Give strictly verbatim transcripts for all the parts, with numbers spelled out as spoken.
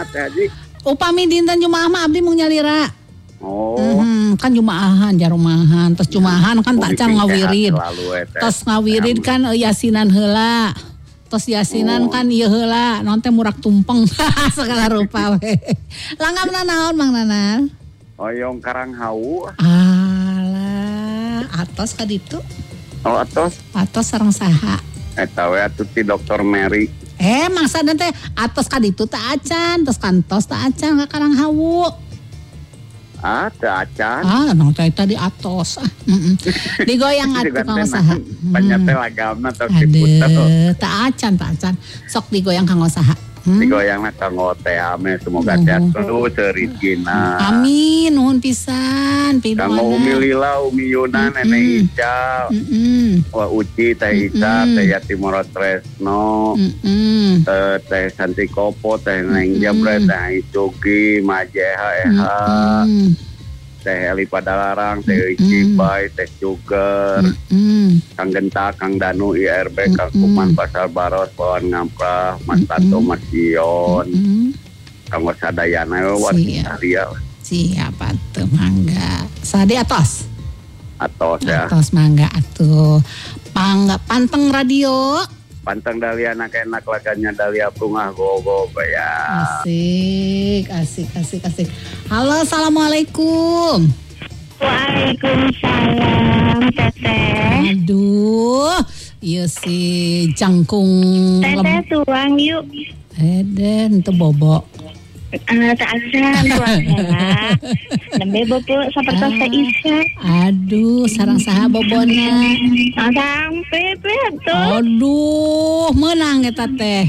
Teh Haji? Upami dinten Jumaah mah abdi mung nyalira. Oh. Hmm, kan Jumaahan jarumahan, terus Jumaahan kan tak can ngawirid. Terus ngawirid kan yasinan heula. Terus yasinan oh. kan ieu heula, naon teh murak tumpeng segala rupa we. Langamna naon Mang Nanan? Oyong Karang Hawu. Alah, atos ka ditu. Oh, atos. Atos sareng saha? Eta we atuh ti Dokter Mary. Eh, mangsa teh atos ka ditu teh acan, terus kantos teh acan ka Karang Hawu. Ah, teh acan. Ah, nang teh tadi atos. Ah, heeh. Digoyang atuh kang usaha. Banyak teh lagamna tos diputer. Teh acan, teh acan. Sok digoyang kang usaha. Hmm? Digoyangna kanggo teh ame semoga sehat terus rezekina. Amin, nuhun pisan, pidoana. Kanggo Umi Lila, Umi Yuna, Nenek Ica, Wah Uci, Teh Ica, Teh Yati Moro Tresno, Teh Teh Santi Kopo, Teh Neng Jabret, Teh Icugi, Majeha Eha, Teh Eli Padalarang, Teh Icibai, Teh Sugar, Kang Genta, Kang Danu, I R B, Kang Kuman, Pasar Baros, Pawan Ngamprah, Mas Tato, Mas Dion, Kang Wasadayana, Wasadaya. Siapa tuh mangga? Sadi atos. Atos ya. Atos mangga atuh. Pangga panteng radio. Panteng Dahlia enak-enak lagannya Dahlia Prungah gogo ya. Asik, asik, asik, asik. Halo, assalamualaikum. Waalaikumsalam, Teteh. Aduh, iya si jangkung. Teteh tuang yuk. Eden, itu bobo. Ah, tak ada tuang ya. Nembe bobo seperti ah, Isa. Aduh, sarang saha bobona. Sarang pepe tuh. Aduh, menang eta teh.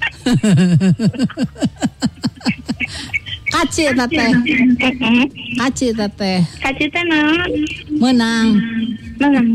Kaci teteh. Kaci teteh. Kaci teh naon? Menang. Menang.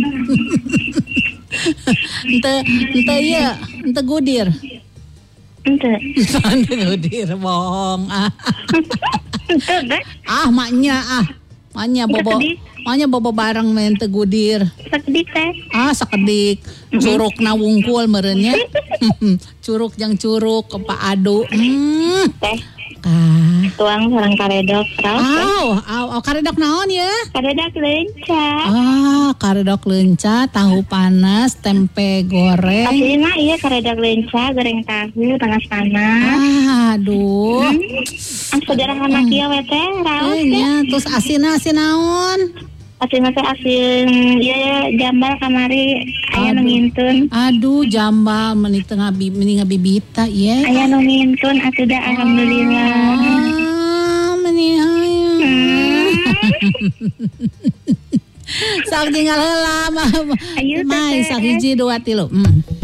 Ente ente ieu, ente gudir. Ente. Ente gudir bohong. Ah. Ente deh. Ah, maknya ah. Maknya bobo. Maknya bobo bareng men ente gudir. Sakedik teh. Ah, sakedik. Curug na wungkul meureun nya. Curug jang curug ke Pak Adu. Hmm. Teh. Ah. Tuang sareng karedok. Aw, aw, aw karedok naon ya? Karedok lenca. Ah, karedok lenca, tahu panas, tempe goreng. Aslinya iya karedok lenca, goreng tahu panas-panas. Ah, aduh. Hmm. Saudara anak ieu we teh, raos ya. Terus asinna asin naon? Asin teh asin ieu jambal kamari aya nu ngintun. Aduh, jambal meuni teu ngabi meuni ngabibita ye. Aya nu ngintun atuh da alhamdulillah. Ah, meuni aya. Sok tinggal heula mah. Mai sak hiji dua tilu. Hmm.